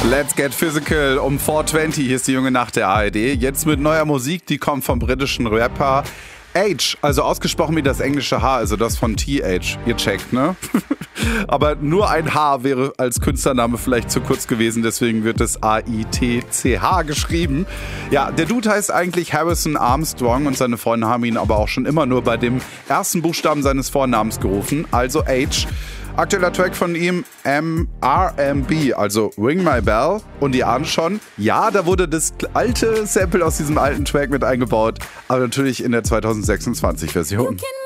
Let's get physical um 4:20. Hier ist die junge Nacht der ARD. Jetzt mit neuer Musik, die kommt vom britischen Rapper H, also ausgesprochen wie das englische H, also das von TH. Ihr checkt, ne? Aber nur ein H wäre als Künstlername vielleicht zu kurz gewesen, deswegen wird es A-I-T-C-H geschrieben. Ja, der Dude heißt eigentlich Harrison Armstrong und seine Freunde haben ihn aber auch schon immer nur bei dem ersten Buchstaben seines Vornamens gerufen, also H. Aktueller Track von ihm, RMB, also Ring My Bell. Und ihr ahnt schon, ja, da wurde das alte Sample aus diesem alten Track mit eingebaut, aber natürlich in der 2026-Version.